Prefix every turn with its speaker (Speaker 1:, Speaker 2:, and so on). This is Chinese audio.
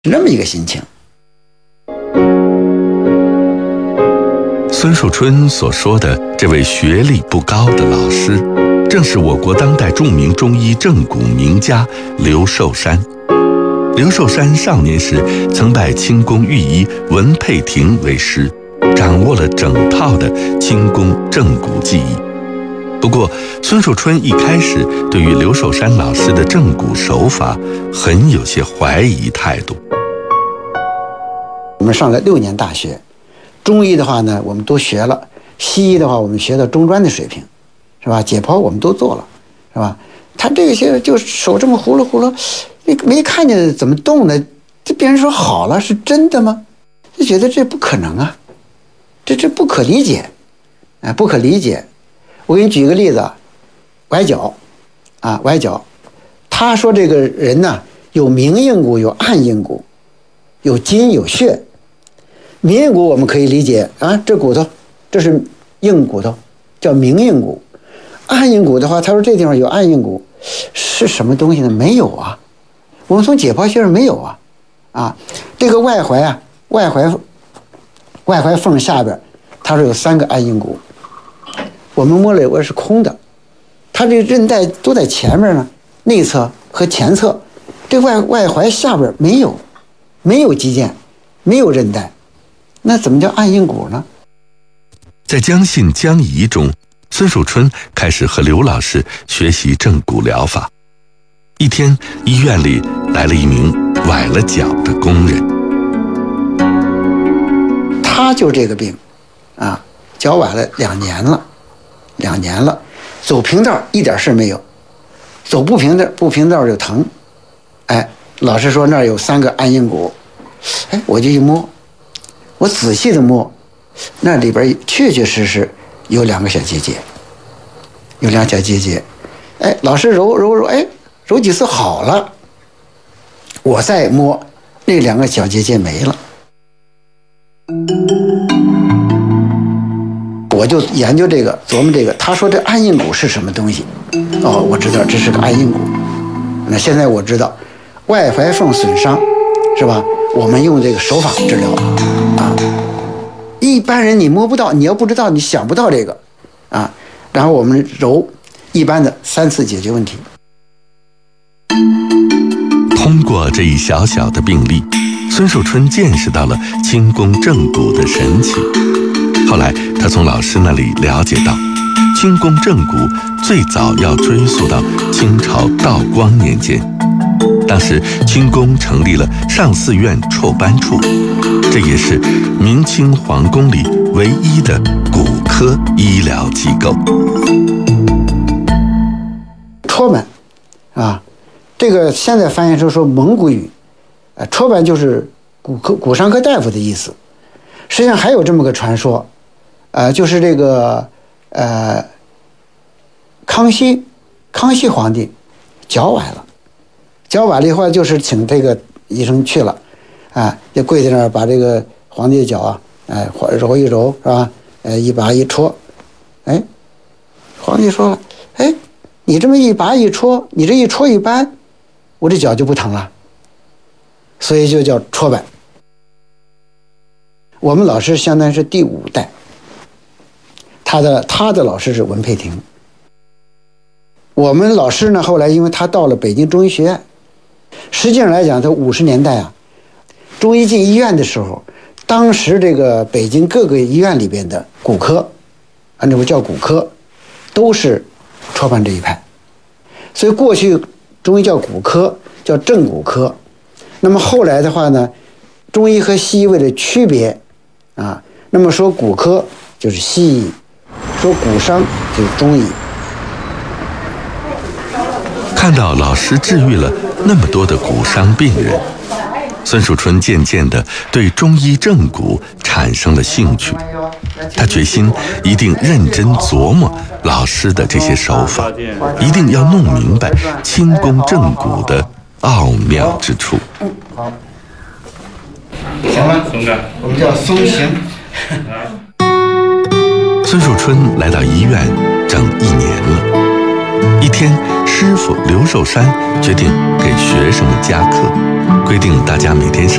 Speaker 1: 是这么一个心情。
Speaker 2: 孙树春所说的这位学历不高的老师，正是我国当代著名中医正骨名家刘寿山。刘寿山少年时曾拜清宫御医文佩廷为师，掌握了整套的清宫正骨技艺。不过，孙树春一开始对于刘寿山老师的正骨手法很有些怀疑态度。
Speaker 1: 我们上了6年大学，中医的话呢，我们都学了；西医的话，我们学到中专的水平，是吧？解剖我们都做了，是吧？他这些就手这么呼噜呼噜，没看见怎么动呢？这别人说好了，是真的吗？就觉得这不可能啊，这不可理解，不可理解。我给你举个例子，崴脚，崴脚，他说这个人呢，有明硬骨，有暗硬骨，有筋有血。明硬骨我们可以理解啊，这骨头这是硬骨头，叫明硬骨。暗硬骨的话，他说这地方有暗硬骨，是什么东西呢？没有啊，我们从解剖学上没有啊。这个外踝啊，外踝缝下边，他说有3个暗硬骨，我们摸了以为是空的，他这个韧带都在前面呢，内侧和前侧，这外踝下边没有肌腱，没有韧带，那怎么叫暗硬骨呢？
Speaker 2: 在将信将疑中，孙树春开始和刘老师学习正骨疗法。一天，医院里来了一名崴了脚的工人，
Speaker 1: 他就这个病啊，脚崴了2年了，走平道一点事没有，走不平道就疼。老师说那儿有3个暗硬骨，我就一摸，我仔细的摸，那里边确确实实有2个小结节，老师揉，揉几次好了，我再摸，那2个小结节没了。我就研究这个，琢磨这个。他说这暗硬骨是什么东西？我知道这是个暗硬骨。那现在我知道，外踝缝损伤，是吧？我们用这个手法治疗啊。一般人你摸不到，你要不知道，你想不到这个啊。然后我们揉，一般的3次解决问题。
Speaker 2: 通过这一小小的病例，孙树春见识到了清宫正骨的神奇。后来他从老师那里了解到，清宫正骨最早要追溯到清朝道光年间，当时清宫成立了上寺院辍班处，这也是明清皇宫里唯一的骨科医疗机构。
Speaker 1: 辍班啊，这个现在翻译成说蒙古语，辍班就是骨伤科大夫的意思。实际上还有这么个传说，就是这个康熙皇帝脚崴了以后，就是请这个医生去了，就跪在那儿把这个皇帝的脚揉一揉，是吧？一拔一戳，皇帝说了，你这么一拔一戳，你这一戳一扳，我这脚就不疼了，所以就叫辍班。我们老师相当于是第5代，他的老师是文佩廷。我们老师呢，后来因为他到了北京中医学院，实际上来讲，他50年代中医进医院的时候，当时这个北京各个医院里边的骨科，那个叫骨科，都是辍班这一派。所以过去中医叫骨科，叫正骨科。那么后来的话呢，中医和西医为了区别那么说骨科就是西医，说骨伤就是中医。
Speaker 2: 看到老师治愈了那么多的骨伤病人，孙树春渐渐地对中医正骨产生了兴趣。他决心一定认真琢磨老师的这些手法，一定要弄明白清宫正骨的奥妙之处。
Speaker 1: 好，行了，松着，我们叫松行。
Speaker 2: 孙树春来到医院整1年了。一天师傅刘寿山决定给学生们加课，规定大家每天上